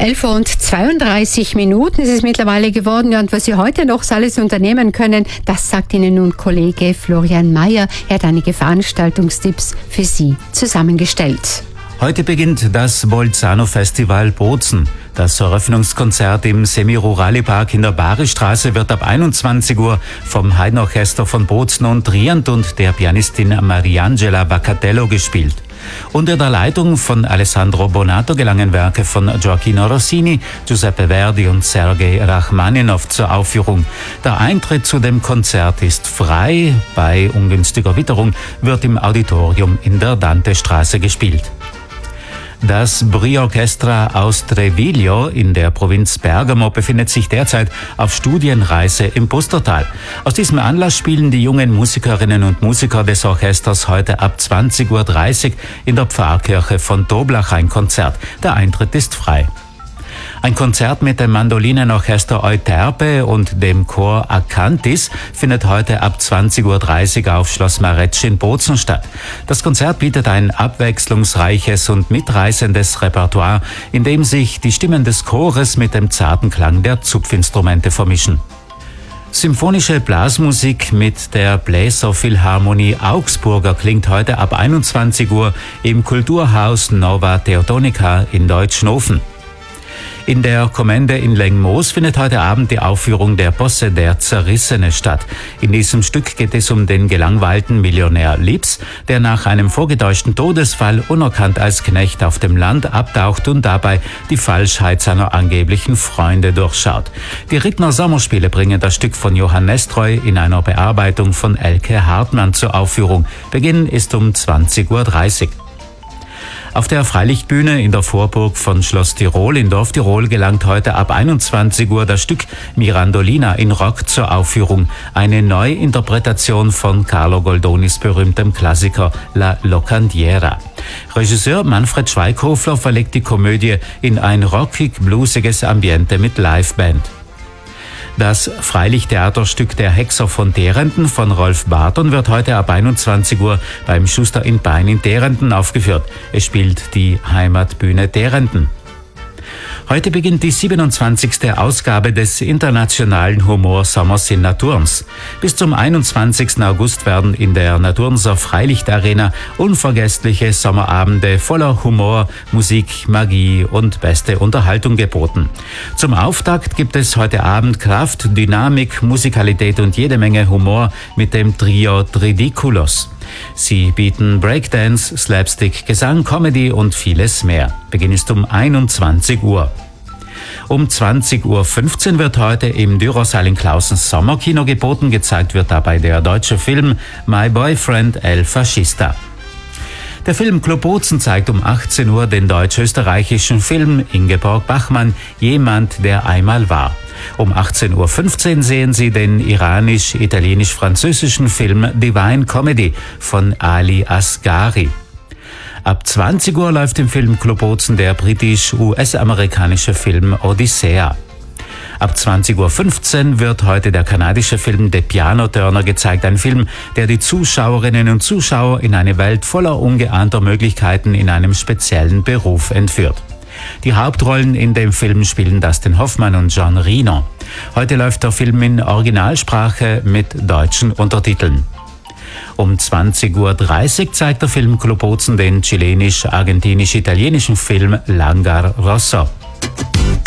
11:32 ist es mittlerweile geworden. Ja, und was Sie heute noch alles unternehmen können, das sagt Ihnen nun Kollege Florian Mayer. Er hat einige Veranstaltungstipps für Sie zusammengestellt. Heute beginnt das Bolzano-Festival Bozen. Das Eröffnungskonzert im Semi-Rurali-Park in der Baristraße wird ab 21 Uhr vom Heidenorchester von Bozen und Trient und der Pianistin Mariangela Vaccatello gespielt. Unter der Leitung von Alessandro Bonato gelangen Werke von Gioacchino Rossini, Giuseppe Verdi und Sergei Rachmaninow zur Aufführung. Der Eintritt zu dem Konzert ist frei. Bei ungünstiger Witterung wird im Auditorium in der Dantestraße gespielt. Das Brio Orchestra aus Treviglio in der Provinz Bergamo befindet sich derzeit auf Studienreise im Pustertal. Aus diesem Anlass spielen die jungen Musikerinnen und Musiker des Orchesters heute ab 20:30 Uhr in der Pfarrkirche von Toblach ein Konzert. Der Eintritt ist frei. Ein Konzert mit dem Mandolinenorchester Euterpe und dem Chor Acantis findet heute ab 20:30 Uhr auf Schloss Maretsch in Bozen statt. Das Konzert bietet ein abwechslungsreiches und mitreißendes Repertoire, in dem sich die Stimmen des Chores mit dem zarten Klang der Zupfinstrumente vermischen. Symphonische Blasmusik mit der Bläserphilharmonie Augsburger klingt heute ab 21 Uhr im Kulturhaus Nova Teutonica in Deutschnofen. In der Kommende in Lengmoos findet heute Abend die Aufführung der Posse der Zerrissene statt. In diesem Stück geht es um den gelangweilten Millionär Lips, der nach einem vorgetäuschten Todesfall unerkannt als Knecht auf dem Land abtaucht und dabei die Falschheit seiner angeblichen Freunde durchschaut. Die Rittner Sommerspiele bringen das Stück von Johann Nestroy in einer Bearbeitung von Elke Hartmann zur Aufführung. Beginn ist um 20:30 Uhr. Auf der Freilichtbühne in der Vorburg von Schloss Tirol in Dorf Tirol gelangt heute ab 21 Uhr das Stück Mirandolina in Rock zur Aufführung. Eine Neuinterpretation von Carlo Goldonis berühmtem Klassiker La Locandiera. Regisseur Manfred Schweighöfer verlegt die Komödie in ein rockig-bluesiges Ambiente mit Liveband. Das Freilichttheaterstück Der Hexer von Derenden von Rolf Barton wird heute ab 21 Uhr beim Schuster in Pein in Derenden aufgeführt. Es spielt die Heimatbühne Derenden. Heute beginnt die 27. Ausgabe des Internationalen Humorsommers in Naturns. Bis zum 21. August werden in der Naturnser Freilichtarena unvergessliche Sommerabende voller Humor, Musik, Magie und beste Unterhaltung geboten. Zum Auftakt gibt es heute Abend Kraft, Dynamik, Musikalität und jede Menge Humor mit dem Trio Tridiculos. Sie bieten Breakdance, Slapstick, Gesang, Comedy und vieles mehr. Beginn ist um 21 Uhr. Um 20:15 Uhr wird heute im Dürersaal in Clausens Sommerkino geboten. Gezeigt wird dabei der deutsche Film My Boyfriend El Fascista. Der Filmclub Bozen zeigt um 18 Uhr den deutsch-österreichischen Film Ingeborg Bachmann, Jemand, der einmal war. Um 18:15 Uhr sehen Sie den iranisch-italienisch-französischen Film Divine Comedy von Ali Asghari. Ab 20 Uhr läuft im Filmclub Bozen der britisch-US-amerikanische Film Odyssea. Ab 20:15 Uhr wird heute der kanadische Film The Piano Turner gezeigt, ein Film, der die Zuschauerinnen und Zuschauer in eine Welt voller ungeahnter Möglichkeiten in einem speziellen Beruf entführt. Die Hauptrollen in dem Film spielen Dustin Hoffman und John Reno. Heute läuft der Film in Originalsprache mit deutschen Untertiteln. Um 20:30 Uhr zeigt der Filmclub Bozen den chilenisch-argentinisch-italienischen Film Langar Rosso.